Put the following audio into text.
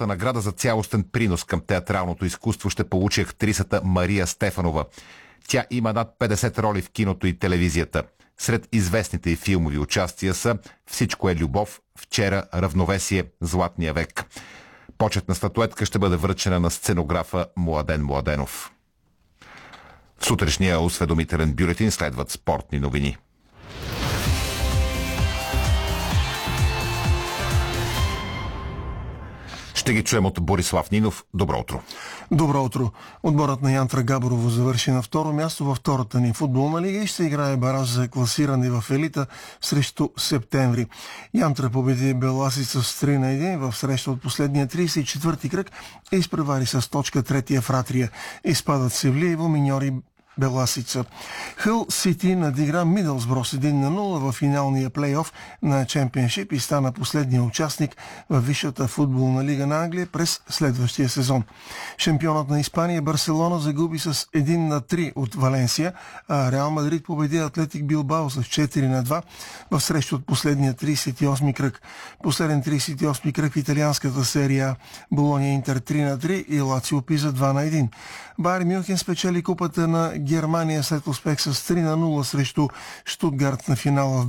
Най-голямата награда за цялостен принос към театралното изкуство ще получи актрисата Мария Стефанова. Тя има над 50 роли в киното и телевизията. Сред известните и филмови участия са "Всичко е любов", "Вчера", "Равновесие", "Златния век". Почетна статуетка ще бъде връчена на сценографа Младен Младенов. В сутрешния осведомителен бюлетин следват спортни новини. Ще ги чуем от Борислав Нинов. Добро утро. Добро утро. Отборът на Янтра Габрово завърши на второ място във втората ни футболна лига и ще играе бараж за класиране в елита срещу Септември. Янтра победи Беласица с 3-1 в среща от последния 34-ти кръг и изпревари с точка третия в Ратрия. Изпадат Севлиево, Миньори, Беласица. Хъл Сити надигра Мидълсбро с 1-0 в финалния плейоф на Чемпионшип и стана последния участник във висшата футболна лига на Англия през следващия сезон. Шампионът на Испания Барселона загуби с 1-3 от Валенсия, а Реал Мадрид победи Атлетик Билбао с 4-2 в среща от последния 38-ми кръг. Последен 38-ми кръг в италианската серия Болония Интер 3-3 и Лацио Пиза 2-1. Байер Мюнхен спечели купата на Германия след успех с 3-0 срещу Штутгарт на финала в